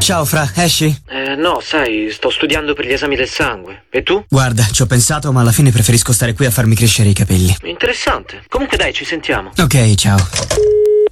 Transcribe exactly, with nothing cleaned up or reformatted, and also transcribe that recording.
Ciao Fra, esci? Eh, no, sai, sto studiando per gli esami del sangue. E tu? Guarda, ci ho pensato, ma alla fine preferisco stare qui a farmi crescere i capelli. Interessante. Comunque dai, ci sentiamo. Ok, ciao.